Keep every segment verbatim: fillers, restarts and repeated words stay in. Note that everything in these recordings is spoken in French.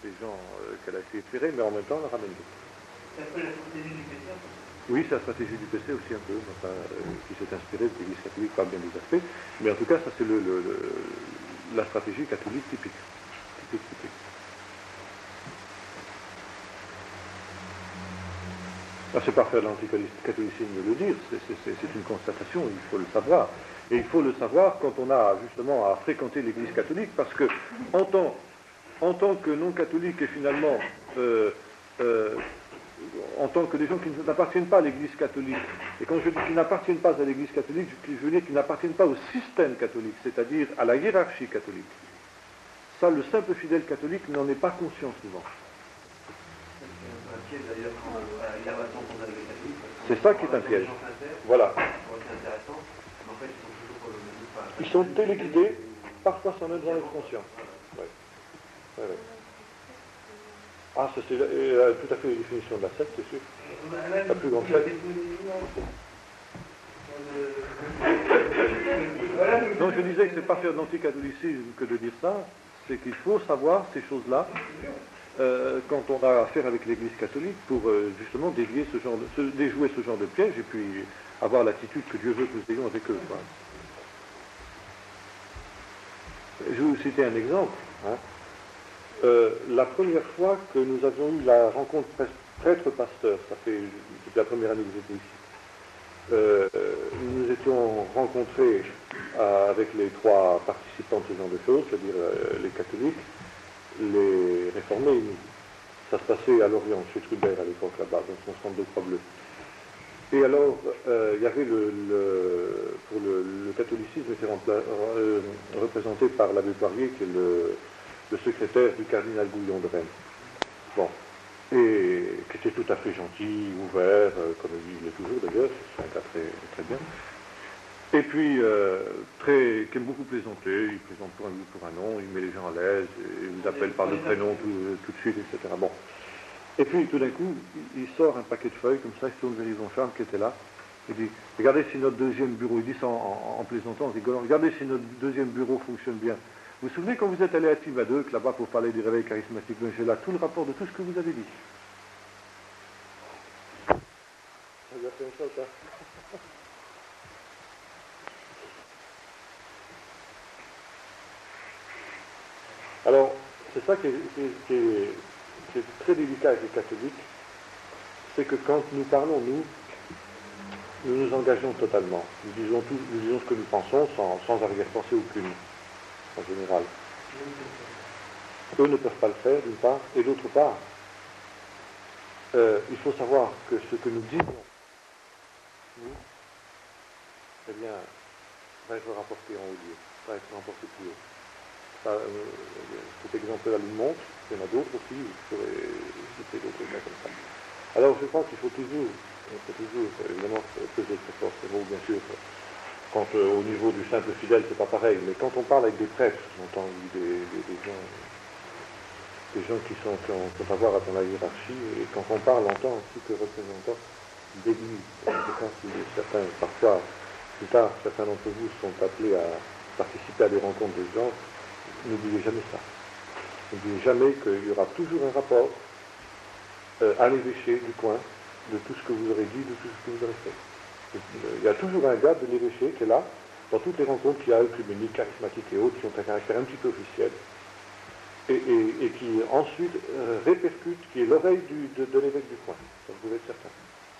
les gens euh, qu'elle a été éclairée, mais en même temps, elle ramène d'autres. C'est un peu la stratégie du P C. Oui, c'est la stratégie du P C aussi un peu, enfin, euh, qui s'est inspirée de l'Église catholique par bien des aspects, mais en tout cas, ça c'est le, le, le, la stratégie catholique typique. typique, typique. Alors, c'est pas faire de l'anticatholicisme de le dire, c'est une constatation, il faut le savoir. Et il faut le savoir quand on a justement à fréquenter l'Église catholique, parce que en tant, en tant que non-catholique et finalement euh, euh, en tant que des gens qui n'appartiennent pas à l'Église catholique, et quand je dis qu'ils n'appartiennent pas à l'Église catholique, je veux dire qu'ils n'appartiennent pas au système catholique, c'est-à-dire à la hiérarchie catholique. Ça, le simple fidèle catholique n'en est pas conscient souvent. C'est ça qui est un piège. Voilà. Ils sont téléguidés, parfois sans même en être conscients. Ouais. Ouais, ouais. Ah, ça c'est euh, tout à fait la définition de la secte, c'est sûr. La plus grande secte. Donc je disais que c'est pas faire d'anticatholicisme que de dire ça, c'est qu'il faut savoir ces choses-là euh, quand on a affaire avec l'Église catholique pour euh, justement dévier ce genre de, se, déjouer ce genre de piège et puis avoir l'attitude que Dieu veut que nous ayons avec eux. Quoi. Je vais vous citer un exemple. Hein. Euh, la première fois que nous avions eu la rencontre prêtre-pasteur, ça fait depuis la première année que j'étais ici, euh, nous nous étions rencontrés euh, avec les trois participants de ce genre de choses, c'est-à-dire euh, les catholiques, les réformés et nous. Ça se passait à Lorient, chez Trubert à l'époque là-bas, dans son centre de Croix Bleue. Et alors, euh, il y avait le, le pour le, le catholicisme était rempla, euh, représenté par l'abbé Poirier, qui est le le secrétaire du cardinal Gouillon de Rennes. Bon. Et qui était tout à fait gentil, ouvert, euh, comme il est toujours d'ailleurs, c'est un cas très, très bien. Et puis, euh, très, qui aime beaucoup plaisanter, il plaisante pour un oui, pour un non, il met les gens à l'aise, il vous appelle par le prénom tout, tout de suite, et cetera. Bon. Et puis, tout d'un coup, il, il sort un paquet de feuilles, comme ça, il tourne vers Yvon Charles qui était là, il dit, regardez si notre deuxième bureau, il dit ça en, en, en plaisantant, en rigolant, regardez si notre deuxième bureau fonctionne bien. Vous vous souvenez quand vous êtes allé à Tivadeuc, là-bas, pour parler du réveil charismatique, j'ai là tout le rapport de tout ce que vous avez dit. Ça lui a fait un choc, hein. Alors, c'est ça qui est, qui, est, qui, est, qui est très délicat avec les catholiques, c'est que quand nous parlons, nous, nous nous engageons totalement. Nous disons, tout, nous disons ce que nous pensons sans, sans arrière-pensée aucune. En général. Eux ne peuvent pas le faire, d'une part, et d'autre part, euh, il faut savoir que ce que nous disons, nous, eh bien, va être rapporté en haut lieu, va être rapporté plus haut. Ça, euh, cet exemple-là nous montre, il y en a d'autres aussi, je pourrais citer d'autres cas comme ça. Alors je pense qu'il faut toujours, il faut toujours, évidemment, peser très fort ces mots, bien sûr. Quand euh, au niveau du simple fidèle, c'est pas pareil, mais quand on parle avec des prêtres, j'entends des, des, des gens, des gens qui sont qui ont, qui ont à voir dans la hiérarchie, et quand on parle, on entend aussi que représentants d'église. Certains, parfois, plus tard, certains d'entre vous sont appelés à participer à des rencontres de gens. N'oubliez jamais ça. N'oubliez jamais qu'il y aura toujours un rapport euh, à l'évêché du coin de tout ce que vous aurez dit, de tout ce que vous aurez fait. Il y a toujours un gars de l'évêché qui est là, dans toutes les rencontres qu'il y a, œcuméniques, charismatiques et autres, qui ont un caractère un petit peu officiel, et, et, et qui ensuite euh, répercute, qui est l'oreille de, de l'évêque du coin. Ça, vous pouvez être certain.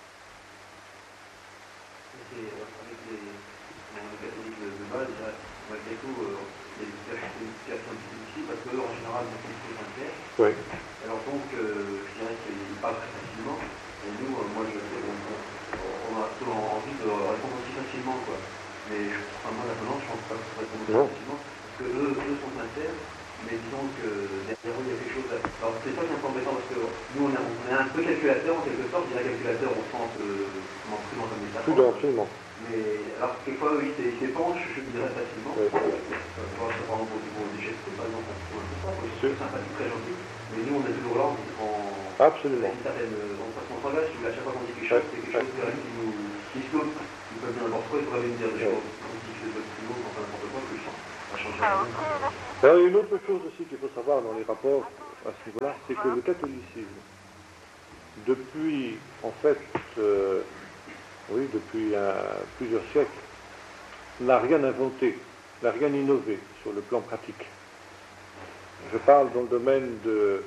Avec les catholiques de base, malgré tout, il y a une situation difficile, parce qu'eux, en général, ils sont plus sincères. Oui. Alors donc, euh, je dirais qu'ils parlent très facilement, et nous, euh, moi, je sais, on, on a souvent envie de répondre aussi facilement, quoi. Mais enfin, moi, la tendance, je pense pas que ça répond aussi facilement, parce que eux, eux sont sincères, mais disons que derrière eux, il y a quelque chose à... Alors, c'est ça qui est un peu embêtant, parce que nous, on est, on est un peu calculateur, en quelque sorte, je dirais calculateur au sens, euh, comment prudent comme il Prudent, absolument. Mais, alors, quelquefois, oui, ils s'épanchent, je dirais facilement. Oui. Par exemple, au déchet, c'est pas exemple, c'est sympathique, très gentil, mais nous, on est toujours là, on... Absolument. Une certaine, on s'engage, à chaque fois qu'on dit quelque chose, c'est quelque chose qui nous qui se coupe. Ils peuvent dire n'importe quoi, ils pourraient me dire des choses. Si je fais de plus haut, enfin n'importe quoi, que je sens. Ça change rien. Alors, il y a une autre chose aussi qu'il faut savoir dans les rapports à ce niveau-là, que le catholicisme, depuis, en fait, euh, oui, depuis un, plusieurs siècles, n'a rien inventé, n'a rien innové sur le plan pratique. Je parle dans le domaine de,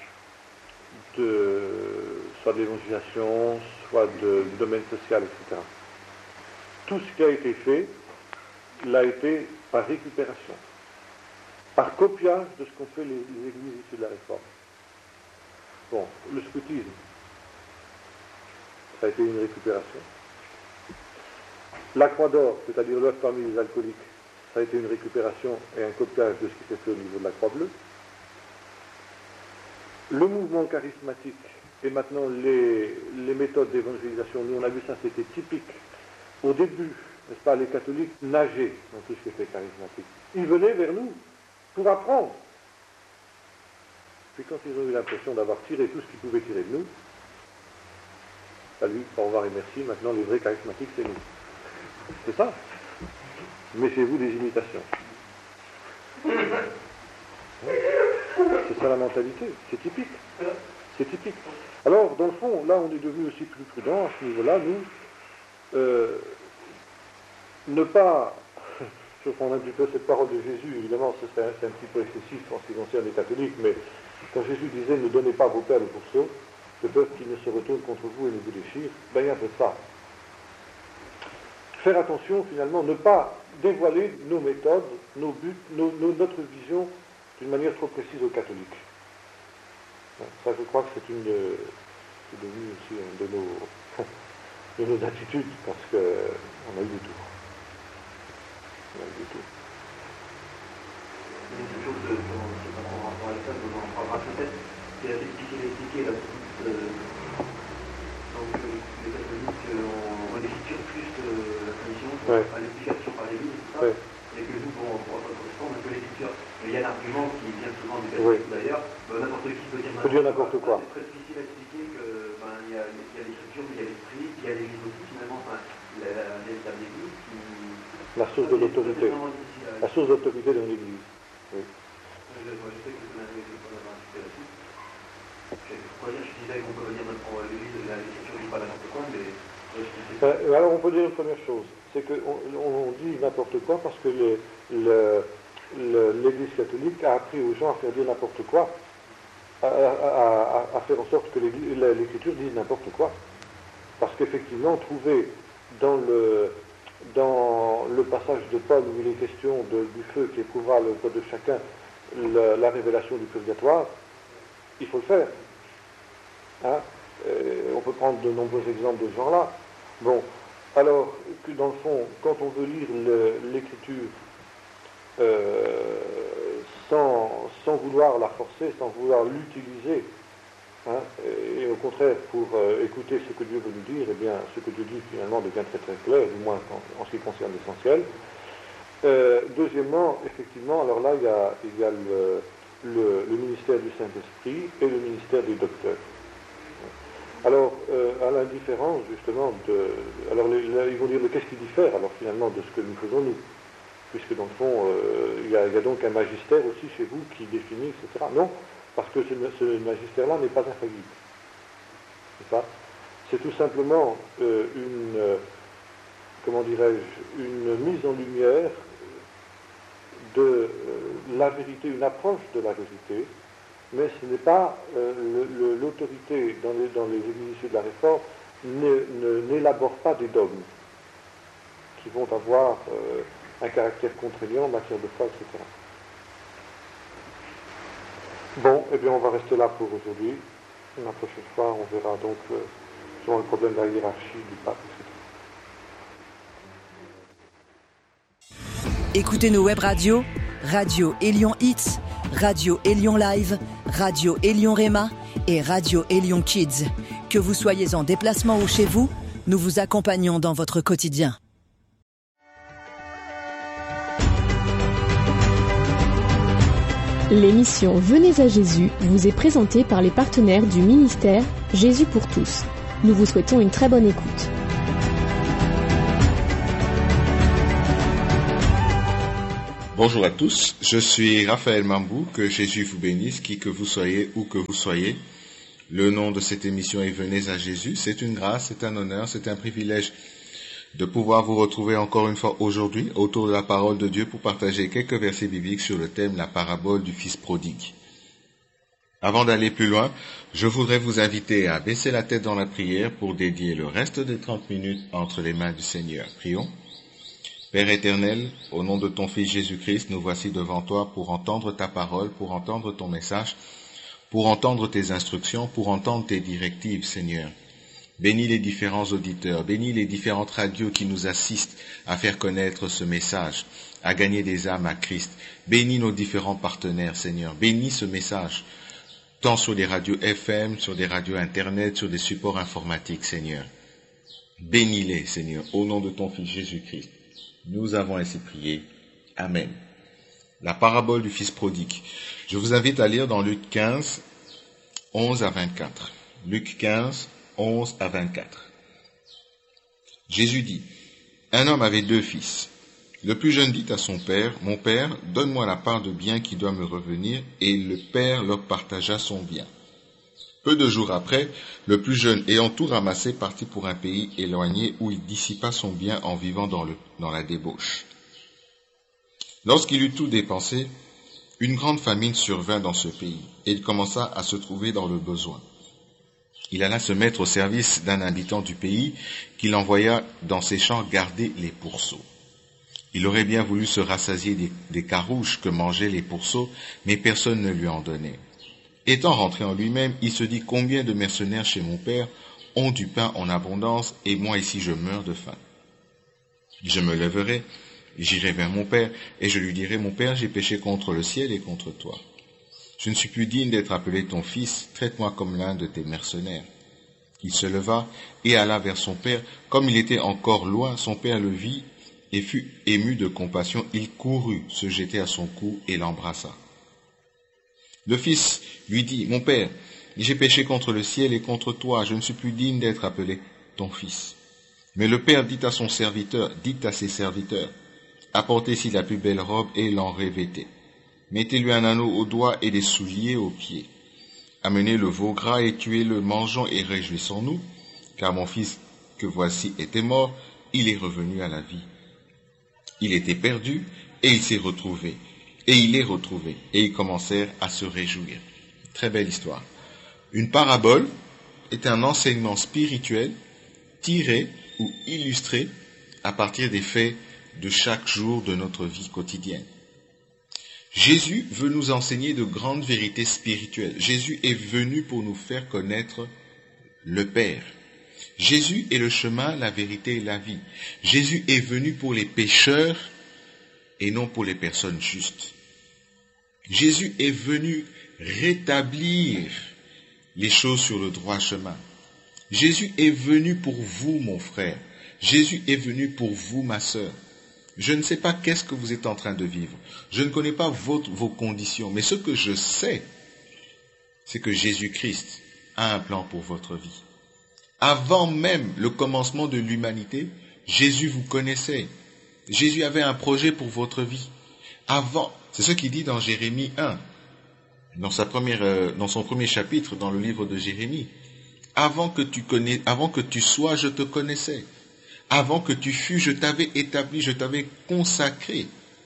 de soit de l'évangélisation, soit de, du domaine social, et cetera. Tout ce qui a été fait l'a été par récupération, par copiage de ce qu'ont fait les, les églises issues de la Réforme. Bon, le scoutisme, ça a été une récupération. La Croix d'Or, c'est-à-dire l'œuvre parmi les alcooliques, ça a été une récupération et un copiage de ce qui s'est fait au niveau de la Croix bleue. Le mouvement charismatique et maintenant les, les méthodes d'évangélisation, nous on a vu ça, c'était typique. Au début, n'est-ce pas, les catholiques nageaient dans tout ce qui était charismatique. Ils venaient vers nous pour apprendre. Puis quand ils ont eu l'impression d'avoir tiré tout ce qu'ils pouvaient tirer de nous, salut, au revoir et merci, maintenant les vrais charismatiques, c'est nous. C'est ça. Méfiez-vous des imitations. C'est ça la mentalité, c'est typique. C'est typique. Alors, dans le fond, là, on est devenu aussi plus prudent à ce niveau-là, nous, euh, ne pas, je reprends un petit peu cette parole de Jésus, évidemment, c'est un, c'est un petit peu excessif en ce qui concerne les catholiques, mais quand Jésus disait, ne donnez pas vos perles pour ceux, de peur qu'ils ne se retournent contre vous et ne vous déchirent, ben il y a un peu de ça. Faire attention, finalement, ne pas dévoiler nos méthodes, nos buts, nos, nos, notre vision d'une manière trop précise aux catholiques. Ça, je crois que c'est une, c'est devenu aussi une de nos, de nos attitudes, parce qu'on a eu du tout. On a eu du tout. Il y a quelque chose de, en rapport avec ça, dont on parlera peut-être, qui a expliqué, expliqué la petite, euh, donc euh, les catholiques ont euh, l'écriture plus euh, la tradition, ouais. À l'explication par l'Église, et tout ça, ouais. Et que nous, pour pour correspondre, on a que l'écriture. Mais il y a un argument qui vient souvent du catholique oui. D'ailleurs, ben, n'importe qui peut dire n'importe, n'importe quoi. C'est très difficile à expliquer que ben, il y a, il y a l'écriture, mais il y a l'esprit, il y a l'Église aussi finalement, enfin, la, la véritable Église qui... La source de l'autorité. La source d'autorité de l'Église. Oui. Je, moi, je sais que vous avez un super là-dessus. Je, je disais qu'on peut venir même pour l'Église, l'écriture ne dit pas n'importe quoi, mais... Euh, alors on peut dire une première chose, c'est qu'on on dit n'importe quoi parce que le, le, le, l'Église catholique a appris aux gens à faire dire n'importe quoi, à, à, à, à faire en sorte que l'Écriture dise n'importe quoi. Parce qu'effectivement, trouver dans le, dans le passage de Paul où il est question de, du feu qui éprouvera le cœur de chacun, la, la révélation du purgatoire, il faut le faire. Hein? Euh, on peut prendre de nombreux exemples de ce genre-là. Bon, alors que dans le fond, quand on veut lire le, l'écriture euh, sans, sans vouloir la forcer, sans vouloir l'utiliser, hein, et, et au contraire pour euh, écouter ce que Dieu veut nous dire, eh bien, ce que Dieu dit finalement devient très très clair, du moins en, en ce qui concerne l'essentiel. Euh, deuxièmement, effectivement, alors là, il y a, il y a le, le, le ministère du Saint-Esprit et le ministère des docteurs. Alors, euh, à la différence, justement, de... Alors, les, les, ils vont dire, mais qu'est-ce qui diffère, alors, finalement, de ce que nous faisons, nous? Puisque, dans le fond, euh, il, y a, il y a donc un magistère aussi chez vous qui définit, et cetera. Non, parce que ce, ce magistère-là n'est pas infaillible. C'est ça? C'est tout simplement euh, une, euh, comment dirais-je, une mise en lumière de euh, la vérité, une approche de la vérité, mais ce n'est pas euh, le, le, l'autorité dans les, dans les églises issues de la Réforme ne, ne, n'élabore pas des dogmes qui vont avoir euh, un caractère contraignant en matière de foi, et cetera. Bon, eh bien on va rester là pour aujourd'hui. La prochaine fois, on verra donc euh, sur le problème de la hiérarchie du pape, et cetera. Écoutez nos web radios, Radio Élion Hits, Radio Élion Live, Radio Élion Réma et Radio Élion Kids. Que vous soyez en déplacement ou chez vous, nous vous accompagnons dans votre quotidien. L'émission Venez à Jésus vous est présentée par les partenaires du ministère Jésus pour tous. Nous vous souhaitons une très bonne écoute. Bonjour à tous, je suis Raphaël Mambou, que Jésus vous bénisse, qui que vous soyez, où que vous soyez. Le nom de cette émission est Venez à Jésus. C'est une grâce, c'est un honneur, c'est un privilège de pouvoir vous retrouver encore une fois aujourd'hui autour de la parole de Dieu pour partager quelques versets bibliques sur le thème la parabole du fils prodigue. Avant d'aller plus loin, je voudrais vous inviter à baisser la tête dans la prière pour dédier le reste des trente minutes entre les mains du Seigneur. Prions. Père éternel, au nom de ton Fils Jésus-Christ, nous voici devant toi pour entendre ta parole, pour entendre ton message, pour entendre tes instructions, pour entendre tes directives, Seigneur. Bénis les différents auditeurs, bénis les différentes radios qui nous assistent à faire connaître ce message, à gagner des âmes à Christ. Bénis nos différents partenaires, Seigneur. Bénis ce message, tant sur les radios F M, sur des radios Internet, sur des supports informatiques, Seigneur. Bénis-les, Seigneur, au nom de ton Fils Jésus-Christ. Nous avons ainsi prié. Amen. La parabole du fils prodigue. Je vous invite à lire dans Luc quinze, onze à vingt-quatre. Luc quinze, onze à vingt-quatre. Jésus dit, « Un homme avait deux fils. Le plus jeune dit à son père, « Mon père, donne-moi la part de bien qui doit me revenir. » Et le père leur partagea son bien. Peu de jours après, le plus jeune, ayant tout ramassé, partit pour un pays éloigné où il dissipa son bien en vivant dans, le, dans la débauche. Lorsqu'il eut tout dépensé, une grande famine survint dans ce pays, et il commença à se trouver dans le besoin. Il alla se mettre au service d'un habitant du pays, qu'il envoya dans ses champs garder les pourceaux. Il aurait bien voulu se rassasier des, des carouches que mangeaient les pourceaux, mais personne ne lui en donnait. Étant rentré en lui-même, il se dit, combien de mercenaires chez mon père ont du pain en abondance, et moi ici je meurs de faim. Je me lèverai, j'irai vers mon père, et je lui dirai, mon père, j'ai péché contre le ciel et contre toi. Je ne suis plus digne d'être appelé ton fils, traite-moi comme l'un de tes mercenaires. Il se leva et alla vers son père. Comme il était encore loin, son père le vit et fut ému de compassion. Il courut se jeter à son cou et l'embrassa. Le fils lui dit, mon père, j'ai péché contre le ciel et contre toi, je ne suis plus digne d'être appelé ton fils. Mais le père dit à son serviteur, dit à ses serviteurs, apportez-y la plus belle robe et l'en revêtez. Mettez-lui un anneau au doigt et des souliers aux pieds. Amenez le veau gras et tuez-le, mangeons et réjouissons-nous, car mon fils que voici était mort, il est revenu à la vie. Il était perdu et il s'est retrouvé. Et il est retrouvé. Et ils commencèrent à se réjouir. Très belle histoire. Une parabole est un enseignement spirituel tiré ou illustré à partir des faits de chaque jour de notre vie quotidienne. Jésus veut nous enseigner de grandes vérités spirituelles. Jésus est venu pour nous faire connaître le Père. Jésus est le chemin, la vérité et la vie. Jésus est venu pour les pécheurs et non pour les personnes justes. Jésus est venu rétablir les choses sur le droit chemin. Jésus est venu pour vous, mon frère. Jésus est venu pour vous, ma sœur. Je ne sais pas qu'est-ce que vous êtes en train de vivre. Je ne connais pas votre, vos conditions. Mais ce que je sais, c'est que Jésus-Christ a un plan pour votre vie. Avant même le commencement de l'humanité, Jésus vous connaissait. Jésus avait un projet pour votre vie. Avant, c'est ce qu'il dit dans Jérémie un, dans, sa première, euh, dans son premier chapitre dans le livre de Jérémie. Avant que tu connais, avant que tu sois, je te connaissais. Avant que tu fus, je t'avais établi, je t'avais consacré.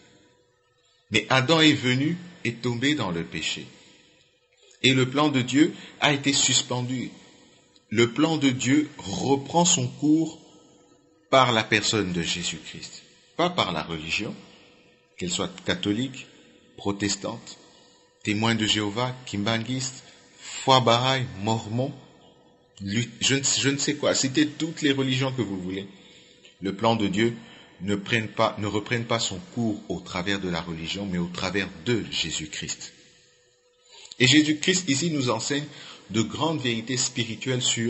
Mais Adam est venu et tombé dans le péché. Et le plan de Dieu a été suspendu. Le plan de Dieu reprend son cours par la personne de Jésus-Christ. Pas par la religion, qu'elle soit catholique, protestante, témoin de Jéhovah, kimbanguiste, foi baraï, mormon, je ne, je ne sais quoi, citez toutes les religions que vous voulez. Le plan de Dieu ne, prenne pas, ne reprenne pas son cours au travers de la religion, mais au travers de Jésus-Christ. Et Jésus-Christ ici nous enseigne de grandes vérités spirituelles sur,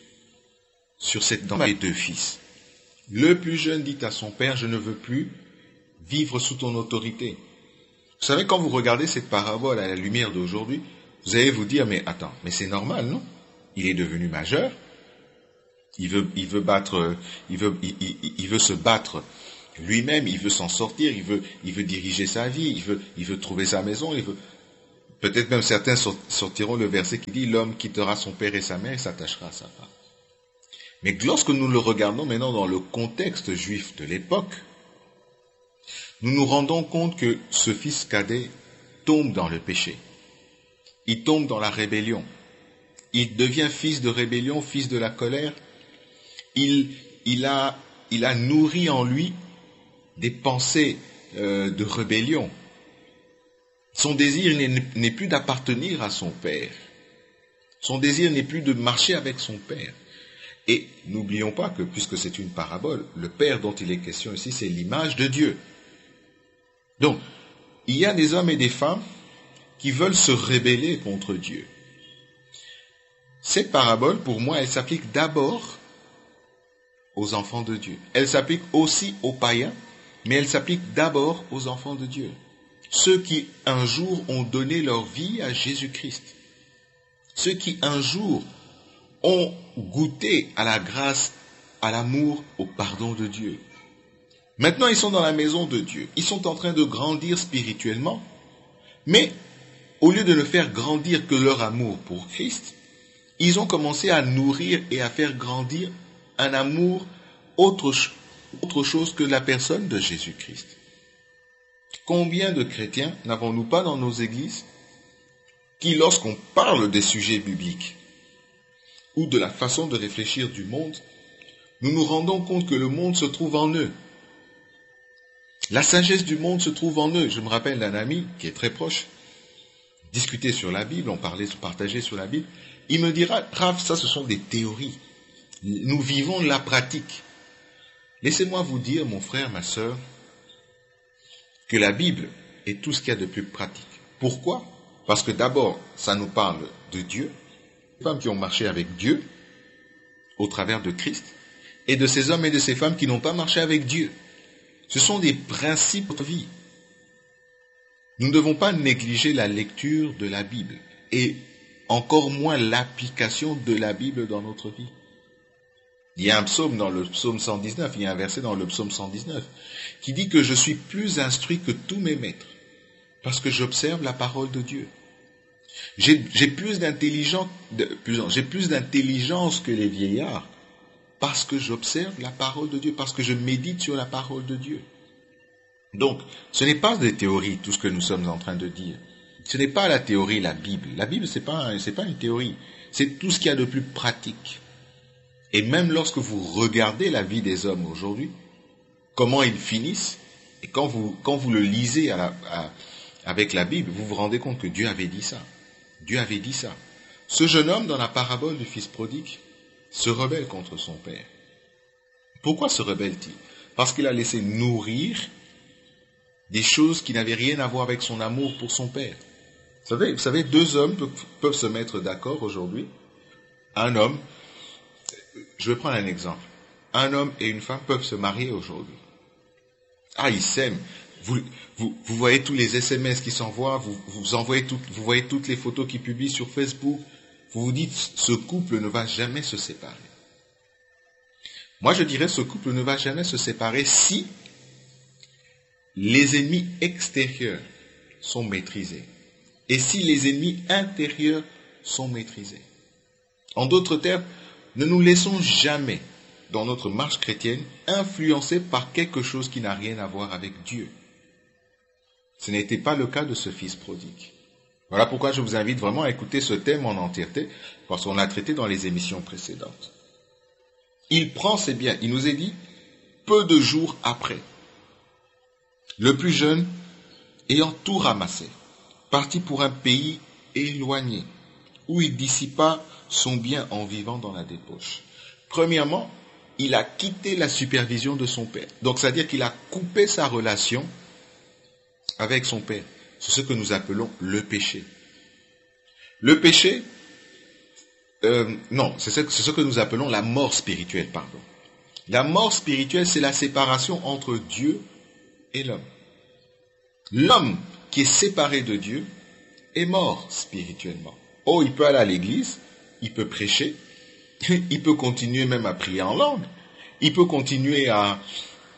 sur cette dans les deux fils. Le plus jeune dit à son père, je ne veux plus vivre sous ton autorité. Vous savez, quand vous regardez cette parabole à la lumière d'aujourd'hui, vous allez vous dire, mais attends, mais c'est normal, non? Il est devenu majeur, il veut, il veut battre, il veut, il, il, il veut se battre lui-même, il veut s'en sortir, il veut, il veut diriger sa vie, il veut, il veut trouver sa maison, il veut... Peut-être même certains sortiront le verset qui dit « L'homme quittera son père et sa mère et s'attachera à sa femme ». Mais lorsque nous le regardons maintenant dans le contexte juif de l'époque, nous nous rendons compte que ce fils cadet tombe dans le péché. Il tombe dans la rébellion. Il devient fils de rébellion, fils de la colère. Il, il, a, il a nourri en lui des pensées euh, de rébellion. Son désir n'est, n'est plus d'appartenir à son père. Son désir n'est plus de marcher avec son père. Et n'oublions pas que, puisque c'est une parabole, le père dont il est question ici, c'est l'image de Dieu. Donc, il y a des hommes et des femmes qui veulent se rebeller contre Dieu. Cette parabole, pour moi, elle s'applique d'abord aux enfants de Dieu. Elle s'applique aussi aux païens, mais elle s'applique d'abord aux enfants de Dieu. Ceux qui un jour ont donné leur vie à Jésus-Christ. Ceux qui un jour ont goûté à la grâce, à l'amour, au pardon de Dieu. Maintenant, ils sont dans la maison de Dieu. Ils sont en train de grandir spirituellement, mais au lieu de ne faire grandir que leur amour pour Christ, ils ont commencé à nourrir et à faire grandir un amour autre, autre chose que la personne de Jésus-Christ. Combien de chrétiens n'avons-nous pas dans nos églises qui, lorsqu'on parle des sujets bibliques ou de la façon de réfléchir du monde, nous nous rendons compte que le monde se trouve en eux. La sagesse du monde se trouve en eux. Je me rappelle d'un ami qui est très proche, discuter sur la Bible, on parlait, partageait sur la Bible. Il me dira, Raph, ça ce sont des théories. Nous vivons la pratique. Laissez-moi vous dire, mon frère, ma sœur, que la Bible est tout ce qu'il y a de plus pratique. Pourquoi? Parce que d'abord, ça nous parle de Dieu, des femmes qui ont marché avec Dieu, au travers de Christ, et de ces hommes et de ces femmes qui n'ont pas marché avec Dieu. Ce sont des principes de vie. Nous ne devons pas négliger la lecture de la Bible, et encore moins l'application de la Bible dans notre vie. Il y a un psaume dans le psaume cent dix-neuf, il y a un verset dans le psaume cent dix-neuf, qui dit que je suis plus instruit que tous mes maîtres, parce que j'observe la parole de Dieu. J'ai, j'ai plus d'intelligence, de, plus, j'ai plus d'intelligence que les vieillards, parce que j'observe la parole de Dieu, parce que je médite sur la parole de Dieu. Donc, ce n'est pas des théories, tout ce que nous sommes en train de dire. Ce n'est pas la théorie, la Bible. La Bible, c'est pas, c'est pas une théorie. C'est tout ce qu'il y a de plus pratique. Et même lorsque vous regardez la vie des hommes aujourd'hui, comment ils finissent, et quand vous, quand vous le lisez à la, à, avec la Bible, vous vous rendez compte que Dieu avait dit ça. Dieu avait dit ça. Ce jeune homme, dans la parabole du fils prodigue, se rebelle contre son père. Pourquoi se rebelle-t-il? Parce qu'il a laissé nourrir des choses qui n'avaient rien à voir avec son amour pour son père. Vous savez, vous savez, deux hommes peuvent, peuvent se mettre d'accord aujourd'hui. Un homme, je vais prendre un exemple. Un homme et une femme peuvent se marier aujourd'hui. Ah, ils s'aiment. Vous, vous, vous voyez tous les S M S qui s'envoient, vous, vous, envoyez tout, vous voyez toutes les photos qu'ils publient sur Facebook. Vous vous dites, ce couple ne va jamais se séparer. Moi, je dirais, ce couple ne va jamais se séparer si les ennemis extérieurs sont maîtrisés et si les ennemis intérieurs sont maîtrisés. En d'autres termes, ne nous laissons jamais, dans notre marche chrétienne, influencer par quelque chose qui n'a rien à voir avec Dieu. Ce n'était pas le cas de ce fils prodigue. Voilà pourquoi je vous invite vraiment à écouter ce thème en entièreté, parce qu'on l'a traité dans les émissions précédentes. Il prend ses biens, il nous est dit, peu de jours après. Le plus jeune, ayant tout ramassé, partit pour un pays éloigné, où il dissipa son bien en vivant dans la débauche. Premièrement, il a quitté la supervision de son père. Donc, c'est-à-dire qu'il a coupé sa relation avec son père. C'est ce que nous appelons le péché. Le péché, euh, non, c'est ce, c'est ce que nous appelons la mort spirituelle, pardon. La mort spirituelle, c'est la séparation entre Dieu et l'homme. L'homme qui est séparé de Dieu est mort spirituellement. Oh, il peut aller à l'église, il peut prêcher, il peut continuer même à prier en langue, il peut continuer à,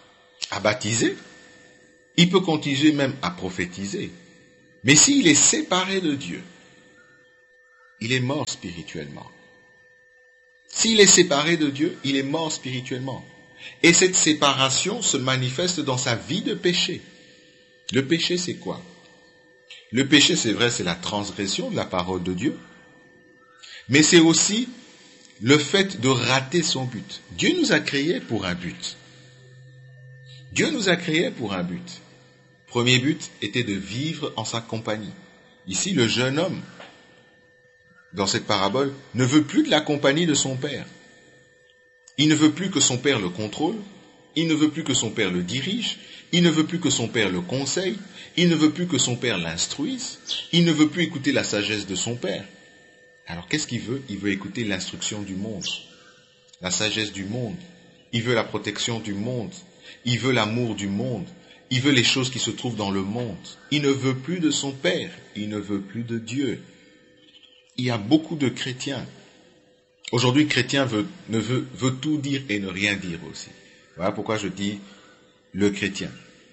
à baptiser, il peut continuer même à prophétiser. Mais s'il est séparé de Dieu, il est mort spirituellement. S'il est séparé de Dieu, il est mort spirituellement. Et cette séparation se manifeste dans sa vie de péché. Le péché, c'est quoi? Le péché, c'est vrai, c'est la transgression de la parole de Dieu. Mais c'est aussi le fait de rater son but. Dieu nous a créés pour un but. Dieu nous a créés pour un but. Premier but était de vivre en sa compagnie. Ici, le jeune homme, dans cette parabole, ne veut plus de la compagnie de son père. Il ne veut plus que son père le contrôle, il ne veut plus que son père le dirige, il ne veut plus que son père le conseille, il ne veut plus que son père l'instruise, il ne veut plus écouter la sagesse de son père. Alors qu'est-ce qu'il veut? Il veut écouter l'instruction du monde, la sagesse du monde, il veut la protection du monde, il veut l'amour du monde, il veut les choses qui se trouvent dans le monde. Il ne veut plus de son père, il ne veut plus de Dieu. Il y a beaucoup de chrétiens. Aujourd'hui, chrétien veut, ne veut, veut tout dire et ne rien dire aussi. Voilà pourquoi je dis le chrétien.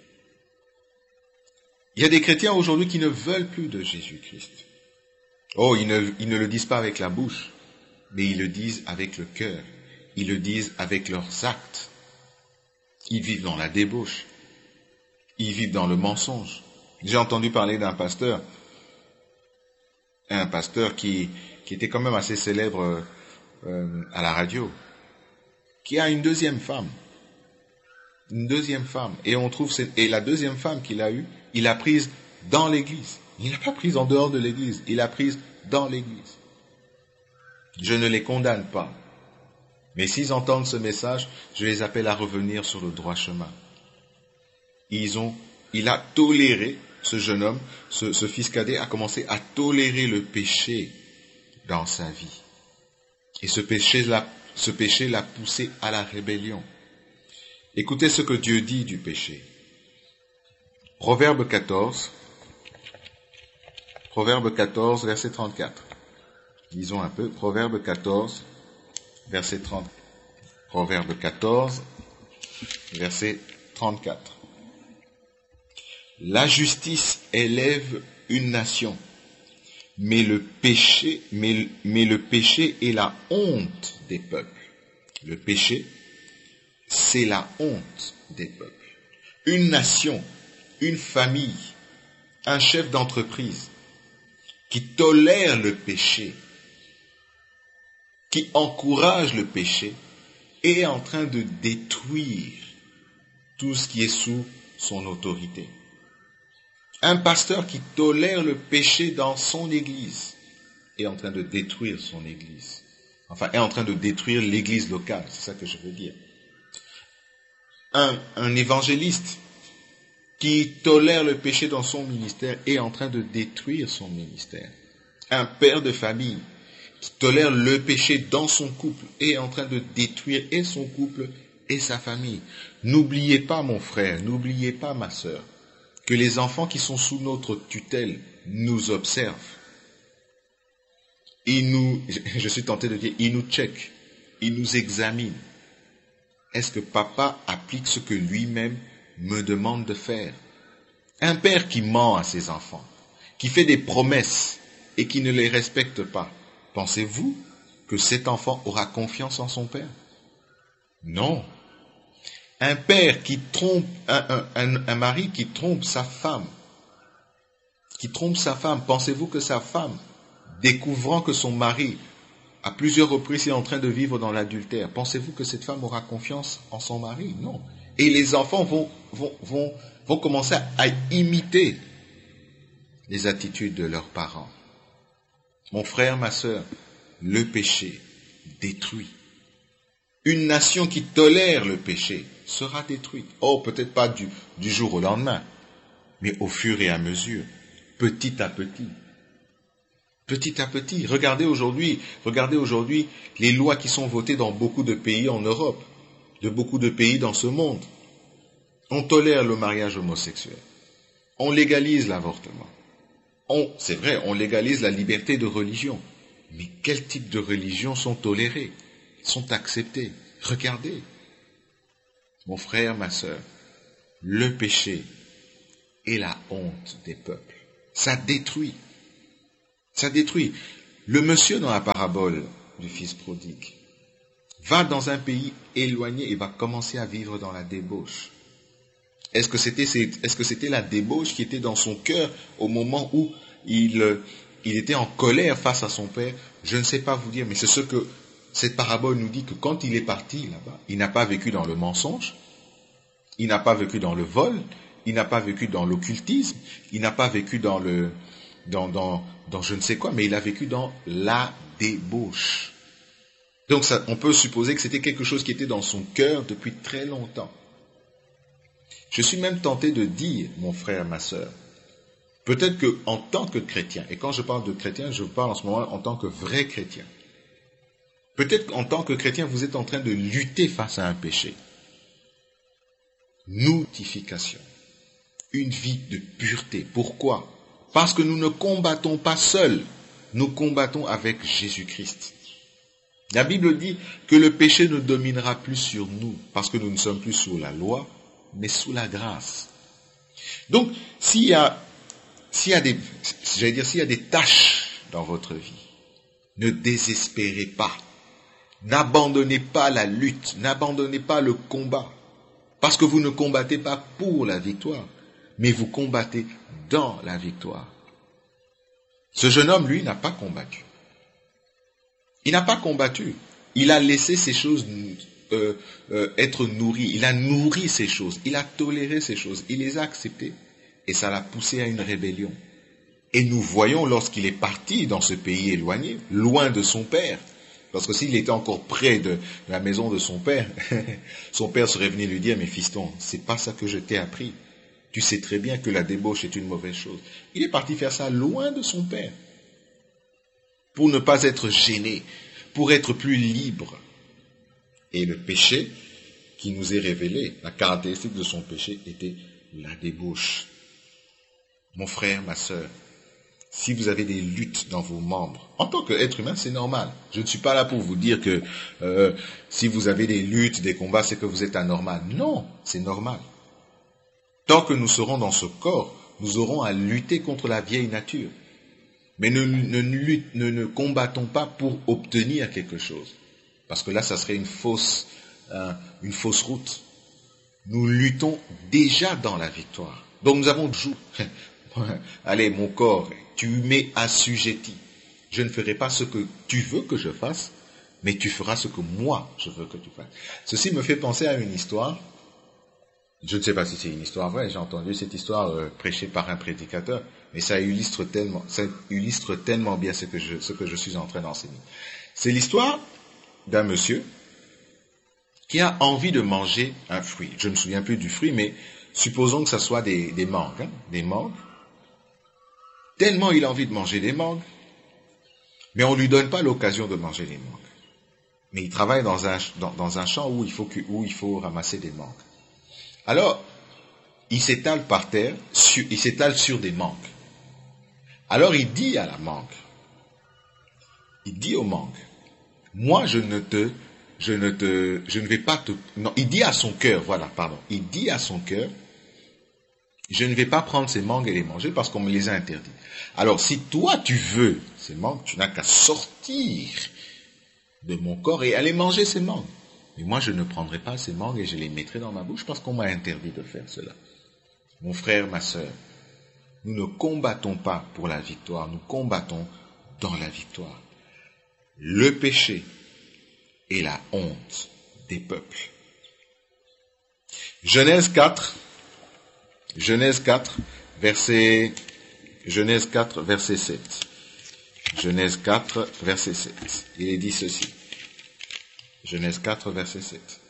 Il y a des chrétiens aujourd'hui qui ne veulent plus de Jésus-Christ. Oh, ils ne, ils ne le disent pas avec la bouche, mais ils le disent avec le cœur. Ils le disent avec leurs actes. Ils vivent dans la débauche. Ils vivent dans le mensonge. J'ai entendu parler d'un pasteur, un pasteur qui, qui était quand même assez célèbre euh, à la radio, qui a une deuxième femme. Une deuxième femme. Et on trouve, cette, et la deuxième femme qu'il a eue, il l'a prise dans l'église. Il n'a pas prise en dehors de l'église, il l'a prise dans l'église. Je ne les condamne pas. Mais s'ils entendent ce message, je les appelle à revenir sur le droit chemin. Ils ont, il a toléré, ce jeune homme, ce, ce fils cadet a commencé à tolérer le péché dans sa vie. Et ce péché l'a, ce péché l'a poussé à la rébellion. Écoutez ce que Dieu dit du péché. Proverbe quatorze, Proverbe quatorze, verset trente-quatre. Lisons un peu. Proverbe quatorze, verset trente. Proverbe quatorze, verset trente-quatre. La justice élève une nation, mais le péché, mais, mais le péché est la honte des peuples. Le péché, c'est la honte des peuples. Une nation, une famille, un chef d'entreprise qui tolère le péché, qui encourage le péché, est en train de détruire tout ce qui est sous son autorité. Un pasteur qui tolère le péché dans son église est en train de détruire son église. Enfin, est en train de détruire l'église locale, c'est ça que je veux dire. Un, un évangéliste qui tolère le péché dans son ministère est en train de détruire son ministère. Un père de famille qui tolère le péché dans son couple est en train de détruire et son couple et sa famille. N'oubliez pas, mon frère, n'oubliez pas, ma sœur, que les enfants qui sont sous notre tutelle nous observent. Ils nous, je suis tenté de dire, ils nous checkent, ils nous examinent. Est-ce que papa applique ce que lui-même me demande de faire? Un père qui ment à ses enfants, qui fait des promesses et qui ne les respecte pas, pensez-vous que cet enfant aura confiance en son père? Non. Un père qui trompe, un, un, un, un mari qui trompe sa femme, qui trompe sa femme, pensez-vous que sa femme, découvrant que son mari, à plusieurs reprises, est en train de vivre dans l'adultère, pensez-vous que cette femme aura confiance en son mari? Non. Et les enfants vont, vont, vont, vont commencer à imiter les attitudes de leurs parents. Mon frère, ma sœur, le péché détruit. Une nation qui tolère le péché sera détruite. Oh, peut-être pas du, du jour au lendemain, mais au fur et à mesure, petit à petit. Petit à petit. Regardez aujourd'hui, regardez aujourd'hui les lois qui sont votées dans beaucoup de pays en Europe, de beaucoup de pays dans ce monde. On tolère le mariage homosexuel. On légalise l'avortement. On, c'est vrai, on légalise la liberté de religion. Mais quel type de religion sont tolérées, sont acceptées? Regardez. Mon frère, ma sœur, le péché et la honte des peuples. Ça détruit. Ça détruit. Le monsieur dans la parabole du fils prodigue va dans un pays éloigné et va commencer à vivre dans la débauche. Est-ce que c'était, est-ce que c'était la débauche qui était dans son cœur au moment où il, il était en colère face à son père? Je ne sais pas vous dire, mais c'est ce que cette parabole nous dit, que quand il est parti là-bas, il n'a pas vécu dans le mensonge, il n'a pas vécu dans le vol, il n'a pas vécu dans l'occultisme, il n'a pas vécu dans le, dans, dans, dans je ne sais quoi, mais il a vécu dans la débauche. Donc ça, on peut supposer que c'était quelque chose qui était dans son cœur depuis très longtemps. Je suis même tenté de dire, mon frère, ma sœur, peut-être qu'en tant que chrétien, et quand je parle de chrétien, je parle en ce moment en tant que vrai chrétien, peut-être qu'en tant que chrétien, vous êtes en train de lutter face à un péché. Notification. Une vie de pureté. Pourquoi? Parce que nous ne combattons pas seuls, nous combattons avec Jésus-Christ. La Bible dit que le péché ne dominera plus sur nous, parce que nous ne sommes plus sous la loi, mais sous la grâce. Donc, s'il y a, s'il y a des, j'allais dire, s'il y a des tâches dans votre vie, ne désespérez pas. N'abandonnez pas la lutte, n'abandonnez pas le combat, parce que vous ne combattez pas pour la victoire, mais vous combattez dans la victoire. Ce jeune homme, lui, n'a pas combattu. Il n'a pas combattu. Il a laissé ces choses euh, euh, être nourries. Il a nourri ces choses. Il a toléré ces choses. Il les a acceptées. Et ça l'a poussé à une rébellion. Et nous voyons lorsqu'il est parti dans ce pays éloigné, loin de son père, parce que s'il était encore près de la maison de son père, son père serait venu lui dire, mais fiston, c'est pas ça que je t'ai appris. Tu sais très bien que la débauche est une mauvaise chose. Il est parti faire ça loin de son père, pour ne pas être gêné, pour être plus libre. Et le péché qui nous est révélé, la caractéristique de son péché était la débauche. Mon frère, ma sœur, si vous avez des luttes dans vos membres, en tant qu'être humain, c'est normal. Je ne suis pas là pour vous dire que euh, si vous avez des luttes, des combats, c'est que vous êtes anormal. Non, c'est normal. Tant que nous serons dans ce corps, nous aurons à lutter contre la vieille nature. Mais ne, ne, lutte, ne, ne combattons pas pour obtenir quelque chose. Parce que là, ça serait une fausse, euh, une fausse route. Nous luttons déjà dans la victoire. Donc nous avons joué. Allez, mon corps, tu m'es assujetti. Je ne ferai pas ce que tu veux que je fasse, mais tu feras ce que moi, je veux que tu fasses. Ceci me fait penser à une histoire. Je ne sais pas si c'est une histoire vraie, j'ai entendu cette histoire euh, prêchée par un prédicateur, mais ça illustre tellement, ça illustre tellement bien ce que je, ce que je suis en train d'enseigner. C'est l'histoire d'un monsieur qui a envie de manger un fruit. Je ne me souviens plus du fruit, mais supposons que ça soit des, des mangues, hein, des mangues. Tellement il a envie de manger des mangues, mais on ne lui donne pas l'occasion de manger les mangues. Mais il travaille dans un, dans, dans un champ où il faut, que, où il faut ramasser des mangues. Alors, il s'étale par terre, sur, il s'étale sur des mangues. Alors il dit à la mangue, il dit aux mangues, moi je ne te, je ne te, je ne vais pas te, non, il dit à son cœur, voilà, pardon, il dit à son cœur, je ne vais pas prendre ces mangues et les manger parce qu'on me les a interdites. Alors si toi tu veux ces mangues, tu n'as qu'à sortir de mon corps et aller manger ces mangues. Mais moi, je ne prendrai pas ces mangues et je les mettrai dans ma bouche parce qu'on m'a interdit de faire cela. Mon frère, ma sœur, nous ne combattons pas pour la victoire, nous combattons dans la victoire. Le péché et la honte des peuples. Genèse quatre, Genèse quatre, verset, Genèse quatre, verset sept. Genèse quatre, verset sept. Il est dit ceci. Genèse quatre, verset sept.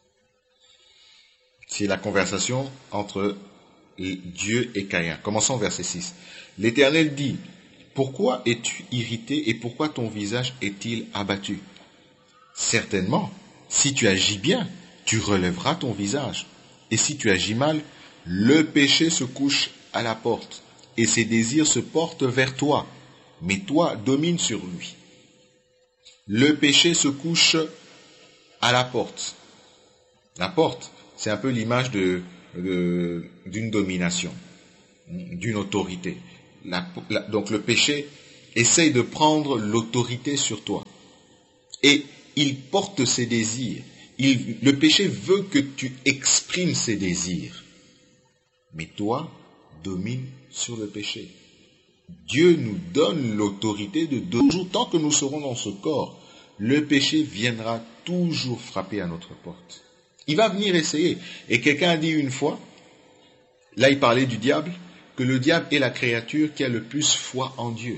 C'est la conversation entre Dieu et Caïn. Commençons verset six. L'Éternel dit, « Pourquoi es-tu irrité et pourquoi ton visage est-il abattu? Certainement, si tu agis bien, tu relèveras ton visage. Et si tu agis mal, le péché se couche à la porte et ses désirs se portent vers toi. Mais toi, domine sur lui. Le péché se couche à la porte. La porte, c'est un peu l'image de, de, d'une domination, d'une autorité. La, la, donc le péché essaye de prendre l'autorité sur toi. Et il porte ses désirs. Il, le péché veut que tu exprimes ses désirs. Mais toi, domine sur le péché. Dieu nous donne l'autorité de toujours, tant que nous serons dans ce corps, le péché viendra toujours frapper à notre porte. Il va venir essayer. Et quelqu'un a dit une fois, là il parlait du diable, que le diable est la créature qui a le plus foi en Dieu.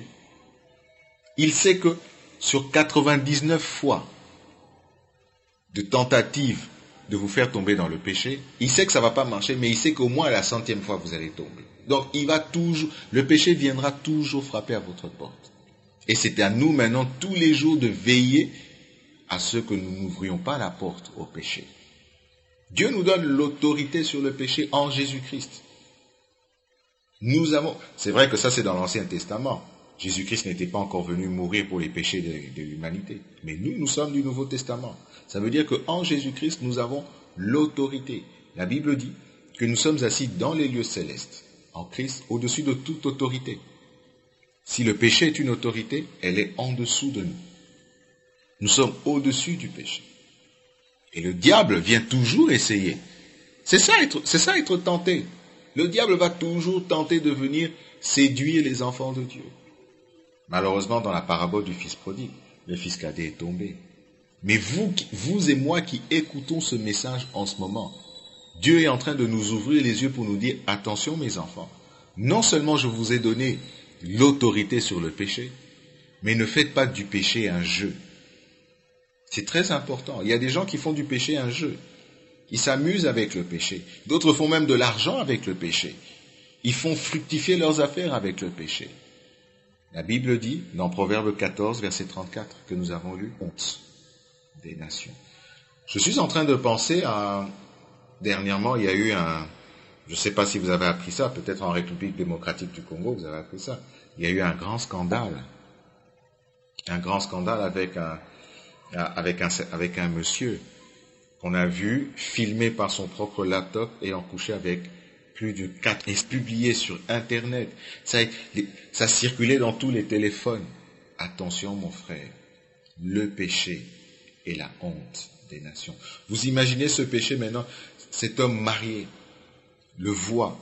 Il sait que sur quatre-vingt-dix-neuf fois de tentatives de vous faire tomber dans le péché, il sait que ça ne va pas marcher, mais il sait qu'au moins à la centième fois vous allez tomber. Donc il va toujours, le péché viendra toujours frapper à votre porte. Et c'est à nous maintenant tous les jours de veiller à ce que nous n'ouvrions pas la porte au péché. Dieu nous donne l'autorité sur le péché en Jésus-Christ. Nous avons, c'est vrai que ça c'est dans l'Ancien Testament. Jésus-Christ n'était pas encore venu mourir pour les péchés de, de l'humanité. Mais nous, nous sommes du Nouveau Testament. Ça veut dire qu'en Jésus-Christ, nous avons l'autorité. La Bible dit que nous sommes assis dans les lieux célestes, en Christ, au-dessus de toute autorité. Si le péché est une autorité, elle est en dessous de nous. Nous sommes au-dessus du péché. Et le diable vient toujours essayer. C'est ça être, c'est ça être tenté. Le diable va toujours tenter de venir séduire les enfants de Dieu. Malheureusement, dans la parabole du fils prodigue, le fils cadet est tombé. Mais vous, vous et moi qui écoutons ce message en ce moment, Dieu est en train de nous ouvrir les yeux pour nous dire, attention mes enfants, non seulement je vous ai donné l'autorité sur le péché, mais ne faites pas du péché un jeu. C'est très important. Il y a des gens qui font du péché un jeu. Ils s'amusent avec le péché. D'autres font même de l'argent avec le péché. Ils font fructifier leurs affaires avec le péché. La Bible dit, dans Proverbe quatorze, verset trente-quatre, que nous avons lu, honte des nations. Je suis en train de penser à, dernièrement, il y a eu un, je ne sais pas si vous avez appris ça, peut-être en République démocratique du Congo, vous avez appris ça. Il y a eu un grand scandale. Un grand scandale avec un, avec un, avec un monsieur qu'on a vu filmé par son propre laptop et en couché avec plus de quatre, et publié sur Internet. Ça, ça circulait dans tous les téléphones. Attention mon frère, le péché est la honte des nations. Vous imaginez ce péché maintenant, cet homme marié le voit,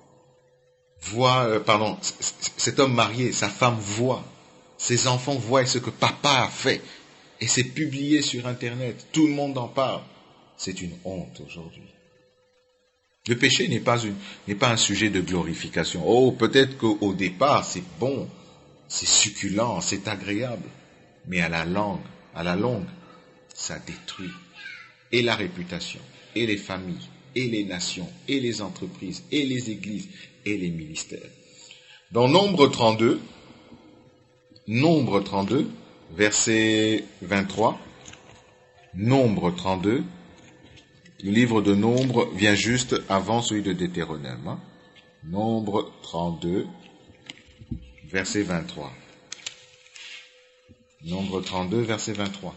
voit, euh, pardon, cet homme marié, sa femme voit, ses enfants voient ce que papa a fait, et c'est publié sur Internet, tout le monde en parle. C'est une honte aujourd'hui. Le péché n'est pas, une, n'est pas un sujet de glorification. Oh, peut-être qu'au départ, c'est bon, c'est succulent, c'est agréable. Mais à la longue, à la longue, ça détruit et la réputation, et les familles, et les nations, et les entreprises, et les églises, et les ministères. Dans Nombre trente-deux, Nombre trente-deux, verset vingt-trois, Nombre trente-deux, le livre de Nombre vient juste avant celui de Deutéronome. Hein? Nombre trente-deux, verset vingt-trois. Nombre trente-deux, verset vingt-trois.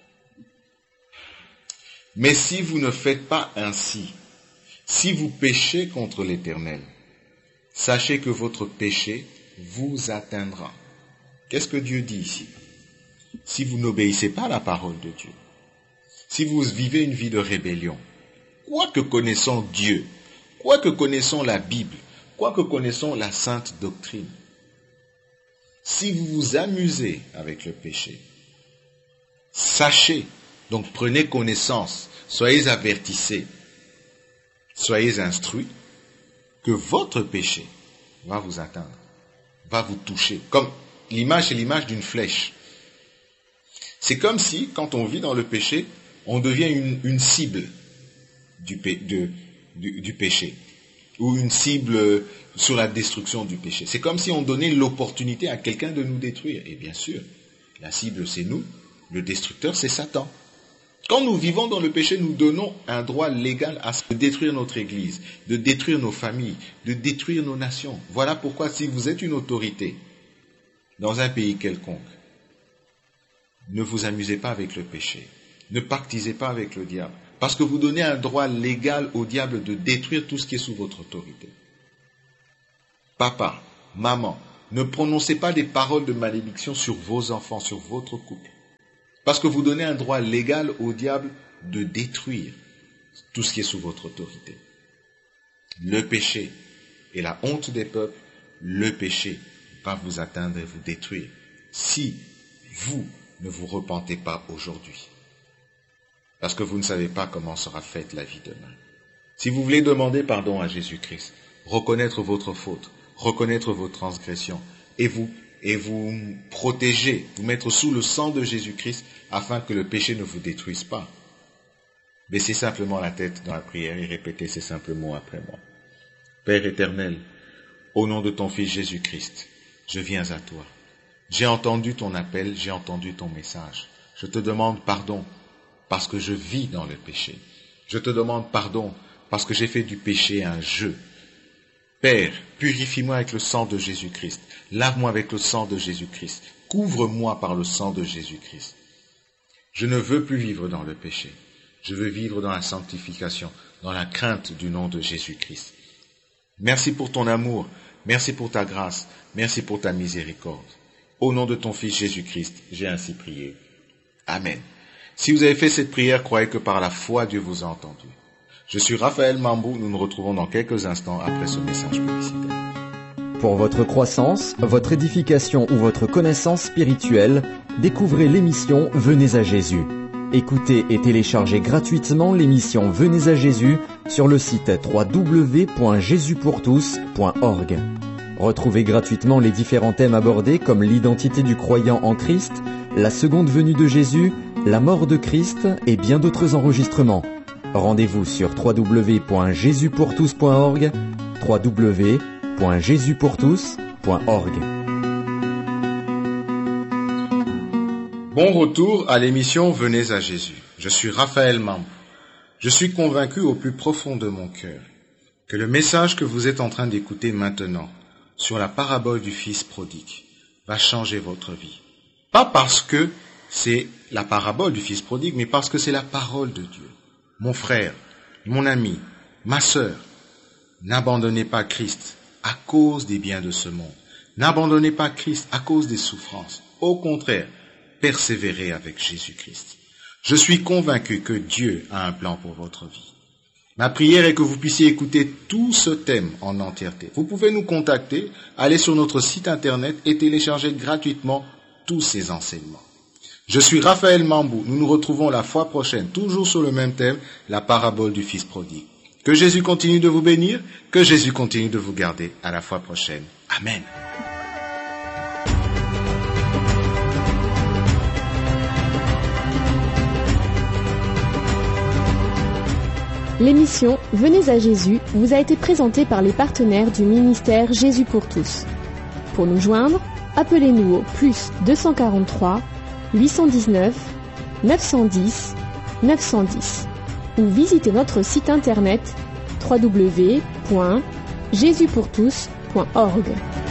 Mais si vous ne faites pas ainsi, si vous péchez contre l'Éternel, sachez que votre péché vous atteindra. Qu'est-ce que Dieu dit ici? Si vous n'obéissez pas à la parole de Dieu, si vous vivez une vie de rébellion, quoique connaissant Dieu, quoique connaissant la Bible, quoique connaissant la sainte doctrine, si vous vous amusez avec le péché, sachez, donc prenez connaissance, soyez avertissés, soyez instruits, que votre péché va vous atteindre, va vous toucher. Comme l'image, c'est l'image d'une flèche. C'est comme si, quand on vit dans le péché, on devient une, une cible du, de, du, du péché, ou une cible sur la destruction du péché. C'est comme si on donnait l'opportunité à quelqu'un de nous détruire. Et bien sûr, la cible c'est nous, le destructeur c'est Satan. Quand nous vivons dans le péché, nous donnons un droit légal à de détruire notre église, de détruire nos familles, de détruire nos nations. Voilà pourquoi si vous êtes une autorité dans un pays quelconque, ne vous amusez pas avec le péché. Ne pactisez pas avec le diable. Parce que vous donnez un droit légal au diable de détruire tout ce qui est sous votre autorité. Papa, maman, ne prononcez pas des paroles de malédiction sur vos enfants, sur votre couple. Parce que vous donnez un droit légal au diable de détruire tout ce qui est sous votre autorité. Le péché et la honte des peuples, le péché va vous atteindre et vous détruire si vous ne vous repentez pas aujourd'hui. Parce que vous ne savez pas comment sera faite la vie demain. Si vous voulez demander pardon à Jésus-Christ, reconnaître votre faute, reconnaître vos transgressions et vous, et vous protéger, vous mettre sous le sang de Jésus-Christ afin que le péché ne vous détruise pas, baissez simplement la tête dans la prière et répétez ces simples mots après moi. Père éternel, au nom de ton Fils Jésus-Christ, je viens à toi. J'ai entendu ton appel, j'ai entendu ton message. Je te demande pardon parce que je vis dans le péché. Je te demande pardon parce que j'ai fait du péché un jeu. Père, purifie-moi avec le sang de Jésus-Christ. Lave-moi avec le sang de Jésus-Christ. Couvre-moi par le sang de Jésus-Christ. Je ne veux plus vivre dans le péché. Je veux vivre dans la sanctification, dans la crainte du nom de Jésus-Christ. Merci pour ton amour. Merci pour ta grâce. Merci pour ta miséricorde. Au nom de ton Fils Jésus-Christ, j'ai ainsi prié. Amen. Si vous avez fait cette prière, croyez que par la foi, Dieu vous a entendu. Je suis Raphaël Mambou, nous nous retrouvons dans quelques instants après ce message publicitaire. Pour votre croissance, votre édification ou votre connaissance spirituelle, découvrez l'émission Venez à Jésus. Écoutez et téléchargez gratuitement l'émission Venez à Jésus sur le site w w w point jésus pour tous point org. Retrouvez gratuitement les différents thèmes abordés comme l'identité du croyant en Christ, la seconde venue de Jésus, la mort de Christ et bien d'autres enregistrements. Rendez-vous sur w w w point jésus pour tous point org, w w w point jésus pour tous point org. Bon retour à l'émission Venez à Jésus. Je suis Raphaël Mambou. Je suis convaincu au plus profond de mon cœur que le message que vous êtes en train d'écouter maintenant sur la parabole du Fils prodigue va changer votre vie. Pas parce que c'est la parabole du Fils prodigue, mais parce que c'est la parole de Dieu. Mon frère, mon ami, ma sœur, n'abandonnez pas Christ à cause des biens de ce monde. N'abandonnez pas Christ à cause des souffrances. Au contraire, persévérez avec Jésus-Christ. Je suis convaincu que Dieu a un plan pour votre vie. Ma prière est que vous puissiez écouter tout ce thème en entièreté. Vous pouvez nous contacter, aller sur notre site internet et télécharger gratuitement tous ces enseignements. Je suis Raphaël Mambou. Nous nous retrouvons la fois prochaine, toujours sur le même thème, la parabole du Fils prodigue. Que Jésus continue de vous bénir, que Jésus continue de vous garder. À la fois prochaine. Amen. L'émission Venez à Jésus vous a été présentée par les partenaires du ministère Jésus pour tous. Pour nous joindre, appelez-nous au plus deux cent quarante-trois, huit cent dix-neuf, neuf cent dix, neuf cent dix ou visitez notre site internet w w w point jésus pour tous point org.